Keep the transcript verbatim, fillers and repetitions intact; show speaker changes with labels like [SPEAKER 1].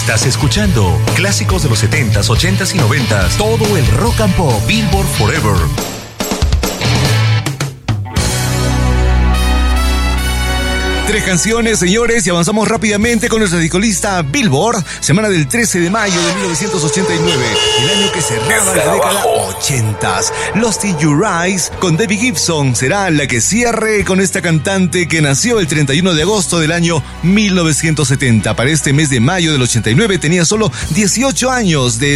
[SPEAKER 1] Estás escuchando clásicos de los setentas, ochentas y noventas. Todo el rock and pop. Billboard Forever. Tres canciones, señores, y avanzamos rápidamente con nuestra discolista Billboard, semana del trece de mayo de mil novecientos ochenta y nueve, el año que cerraba la década ochentas. Lost in Your Eyes con Debbie Gibson será la que cierre con esta cantante que nació el treinta y uno de agosto del año mil novecientos setenta. Para este mes de mayo del ochenta y nueve tenía solo dieciocho años de